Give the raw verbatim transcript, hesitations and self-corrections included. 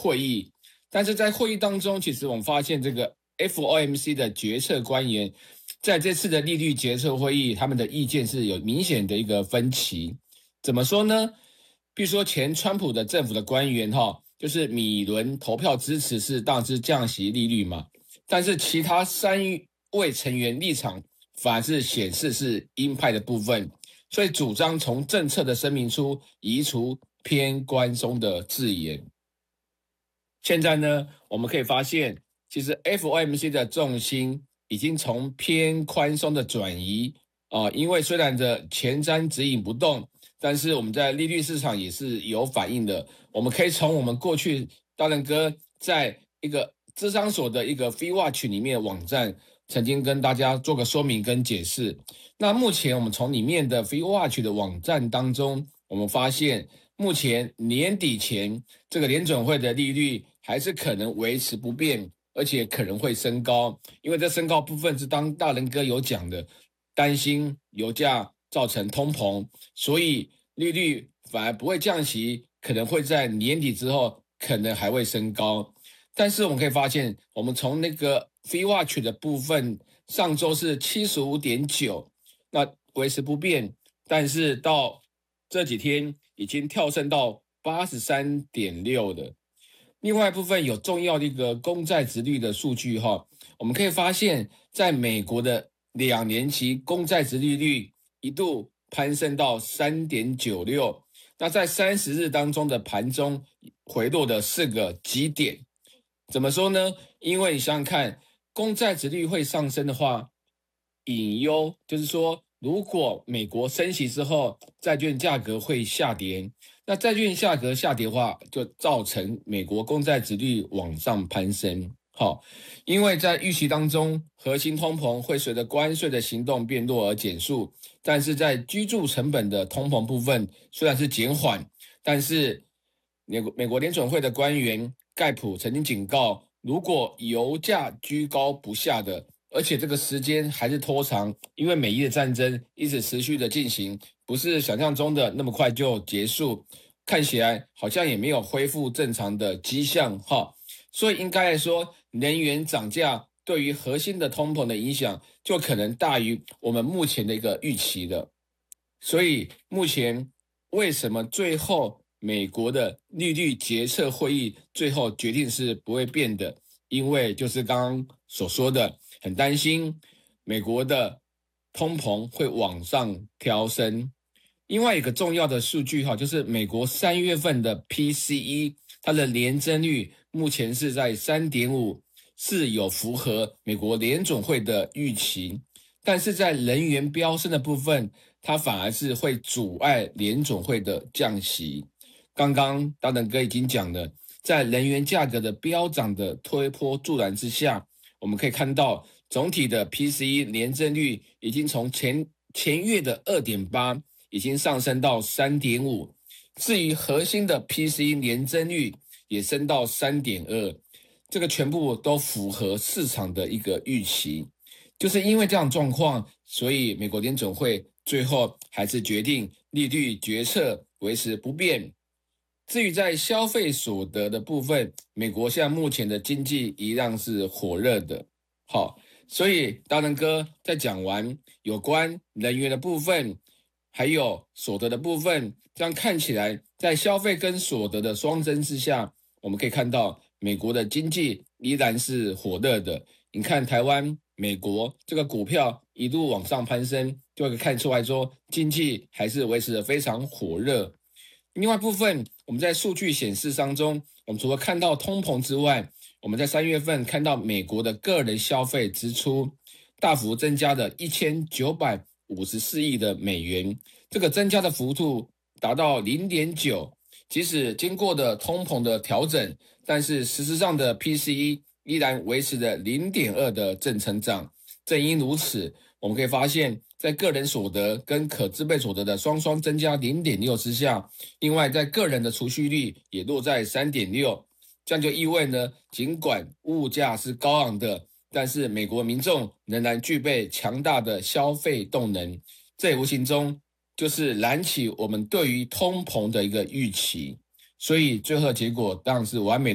会议，但是在会议当中，其实我们发现这个 F O M C 的决策官员在这次的利率决策会议，他们的意见是有明显的一个分歧。怎么说呢？比如说前川普的政府的官员哈，就是米伦投票支持是当然是降息利率嘛，但是其他三位成员立场反而是显示是鹰派的部分，所以主张从政策的声明书移除偏宽松的字眼。现在呢，我们可以发现，其实 F O M C 的重心已经从偏宽松的转移啊、呃，因为虽然的前瞻指引不动，但是我们在利率市场也是有反应的。我们可以从我们过去大仁哥在一个芝商所的一个 FeeWatch 里面网站曾经跟大家做个说明跟解释。那目前我们从里面的 FeeWatch 的网站当中，我们发现目前年底前这个联准会的利率还是可能维持不变，而且可能会升高，因为这升高部分是当大仁哥有讲的，担心油价造成通膨，所以利率反而不会降息，可能会在年底之后可能还会升高。但是我们可以发现，我们从那个 FeeWatch 的部分，上周是 七十五点九， 那维持不变，但是到这几天已经跳升到 八十三点六 的。另外一部分有重要的一个公债殖率的数据哈，我们可以发现，在美国的两年期公债殖利率一度攀升到 三点九六， 那在三十日当中的盘中回落的四个基点。怎么说呢？因为你想想看，公债殖利率会上升的话，隐忧就是说，如果美国升息之后，债券价格会下跌，那债券价格下跌的话，就造成美国公债殖利率往上攀升。好，因为在预期当中，核心通膨会随着关税的行动变弱而减速，但是在居住成本的通膨部分虽然是减缓，但是美国美国联准会的官员盖普曾经警告，如果油价居高不下的，而且这个时间还是拖长，因为美伊的战争一直持续的进行，不是想象中的那么快就结束，看起来好像也没有恢复正常的迹象哈。所以应该来说，能源涨价对于核心的通膨的影响就可能大于我们目前的一个预期的。所以目前为什么最后美国的利率决策会议最后决定是不会变的？因为就是刚刚所说的，很担心美国的通膨会往上调升。另外一个重要的数据哈，就是美国三月份的 P C E， 它的年增率目前是在 三点五， 是有符合美国联准会的预期，但是在能源飙升的部分，它反而是会阻碍联准会的降息。刚刚大等哥已经讲了，在能源价格的飙涨的推波助澜之下，我们可以看到总体的 P C E 年增率已经从前前月的 二点八 已经上升到 三点五， 至于核心的 P C E 年增率也升到 三点二， 这个全部都符合市场的一个预期。就是因为这样状况，所以美国联准会最后还是决定利率决策维持不变。至于在消费所得的部分，美国现在目前的经济一样是火热的。好，所以大仁哥在讲完有关能源的部分，还有所得的部分，这样看起来在消费跟所得的双增之下，我们可以看到美国的经济依然是火热的。你看台湾、美国这个股票一路往上攀升，就会看出来说经济还是维持得非常火热。另外部分，我们在数据显示当中，我们除了看到通膨之外，我们在三月份看到美国的个人消费支出大幅增加了一千九百五十四亿的美元，这个增加的幅度达到 零点九， 即使经过的通膨的调整，但是事实上的 P C E 依然维持着 零点二 的正成长。正因如此，我们可以发现在个人所得跟可支配所得的双双增加 零点六 之下，另外在个人的储蓄率也落在 三点六， 这样就意味呢，尽管物价是高昂的，但是美国民众仍然具备强大的消费动能，这也无形中就是燃起我们对于通膨的一个预期，所以最后结果当然是完美